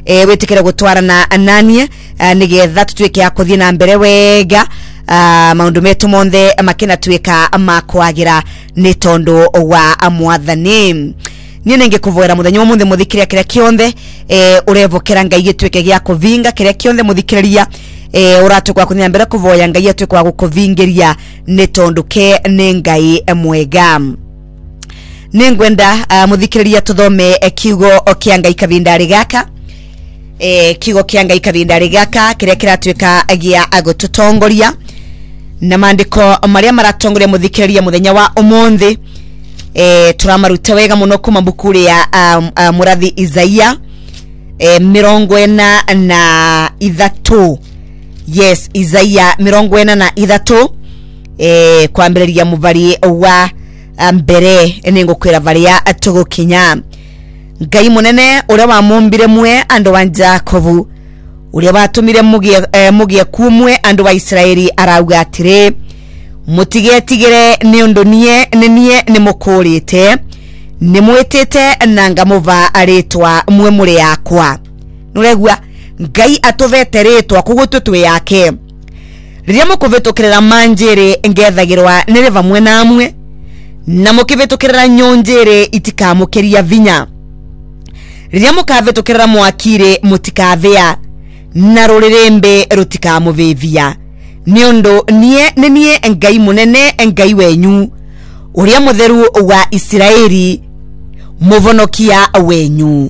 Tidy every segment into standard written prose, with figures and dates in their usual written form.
wetikire gutwarana nanie nigetha tutwike akuthie na mbere wega maundu metu monthe makina twika makwagira ni tondu wa Mwathani. Nie nenge kuvoera muthenya umuthi muthikiria kiria kionthe urevokera Ngai gitwike gia kuvinga kiria kionthe muthikiriria uratukwa kuthia mbere kuvoya Ngai atwikwa gukuvingiria ni tondu ke ni Ngai mwega. Ningwenda muthikiriria tuthome kiugo kia Ngai kavindari gaka kiugo kia Ngai kavindari gaka kiria kiratwika gia agututongoria na maandiko maria maratongoria muthikiriria muthenya wa umuthi turamaruta wega muno kuma buku ya murathi Isaia 43. Yes, Isaia 43 kwambiriria muvari wa mbere ningukwira varia tugukinya. Ngai munene uria wamumbire mwe andu wa Jacobu uria watumire mugie kumwe andu wa Israeli arauga atire mutigetigire ni undu nie ni mukurite ni mwitite na ngamuva aritwa mwe muri yakwa. Nuregwa Ngai atuvete ritwa kugututwe yake riria mukuvitukirira manjiri ngethagirwa niri vamwe namwe na mukivitukirira nyonjiri itikamukiria vinya riria mukavitukirira mwakire mutikavia na rurirembe rutikamuvivia niondu nie Ngai munene Ngai wenyu uria mutheru wa Israeli muvonokia wenyu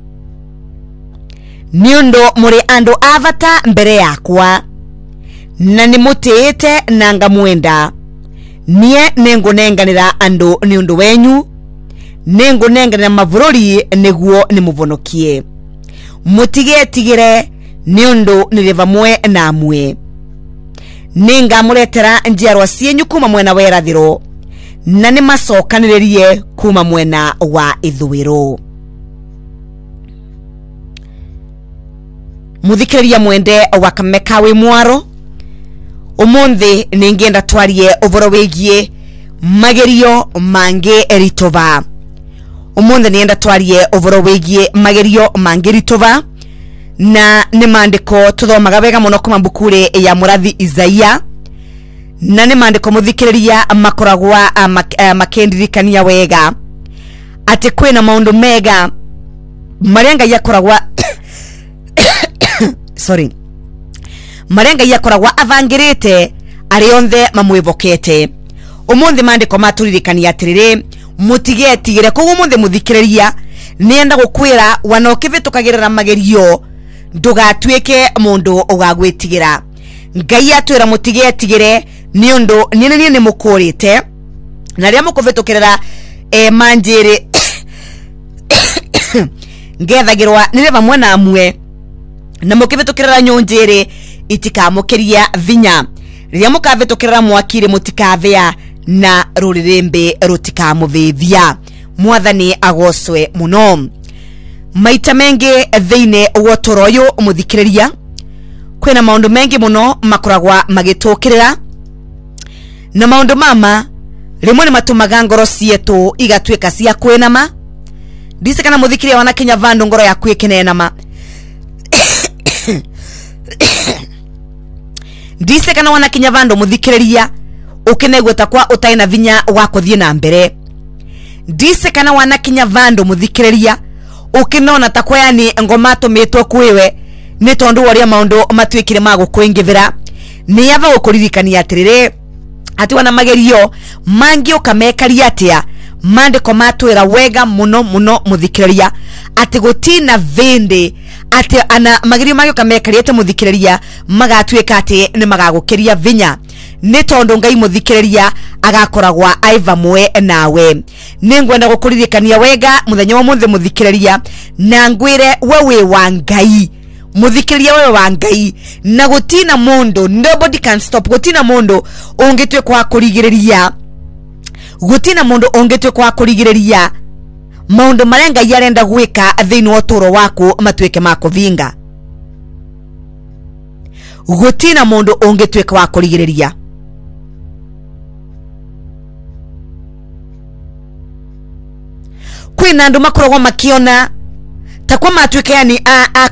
niondu muri andu avata mbere yakwa na nimutiite na ngamwenda nie nengunenganira andu niondu wenyu nengunenganira mavururi niguo nimuvonokie mutigetigire niondu nirivamwe namwe ningamuretera njiarwa cienyu kuma mwena wa irathiro na nimacokaniririe kuma mwena wa ithwiro. Muthikiriria mwende wa Kamekawe mwaro umuthi ningienda twarie uvoro wigie magerio mange eritova. Umuthi nienda twarie uvoro wigie magerio mange eritova na ni maandiko tuthomaga wega muno kuma bukure ya murathi Isaia na ni maandiko muthikiriria makoragwa makendirikania wega ati kwina maundu mega marenga yakoragwa marenga yakoragwa avangirite arionthe mamwivokete. Umuthi maandiko maturirikania atiriri mutigetigire koguo umuthi muthikiriria nienda gukwira wanokivitukagirira magerio ndugatwike mundu ugagwitigira. Ngai atwira mutigetigire niondu nie ni mukurite na ria mukuvitukirira manjiri ngethagirwa nire vamwe namwe na mukivitukirira nyonjiri itikamukiria vinya riria mukavitukirira mwakire mutikavia na rurirembe rutikamuvivia. Mwathani agocwe muno. Maita mengi thiine wa toroyo muthikiriria kwina maundu mengi muno makoragwa magitukirira na maundu mama rimwe ni matumaga ngoro cietu igatwika cia kwinama. Ndise kana muthikiria wana Kenya vandu ngoro ya kwikenenama ndise kana wana Kenya vandu muthikiriria ukenegweta kwa utaina vinya wa kuthie na mbere. Ndise kana wana Kenya vandu muthikiriria ukinona takwa yani ngomato metwa kwiwe ni tondu waria maundu matwikire magukwingivira ni yava gukuririkania atiriri ati wana magerio mangi ukamekaria atia maandiko matwira wega muno muthikiriria ati gutina vindi ati ana magerio mangi ukamekaria ati muthikiriria magatwika ati ni magagukiria vinya ni tondu Ngai muthikiriria agakoragwa aivamwe nawe. Ningwenda gukuririkania wega muthenya wa muthi muthikiriria na ngwire wewe wa Ngai muthikiriria wewe wa Ngai na gutina mundu nobody can stop gutina mundu ungitwe kwa kurigiriria gutina mundu ungitwe kwa kurigiriria maundu maria Ngai arenda gwika thiini wa uturo waku matwike makuvinga. Gutina mundu ungitwe kwa kurigiriria. Kwina andu makoragwa makiona takwa matwike yani